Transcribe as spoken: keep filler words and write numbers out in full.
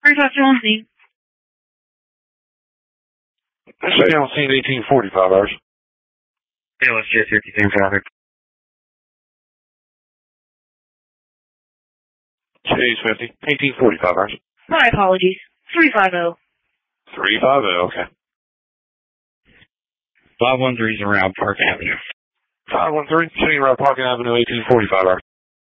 Where's that on scene? Say on scene eighteen forty-five hours. Yeah, let's get fifty-two traffic. Chase fifty. eighteen forty-five hours. My apologies. three five zero. three five zero, okay. five one three is around Park Avenue. five one three, City Road, Park Avenue, eighteen forty-five hours.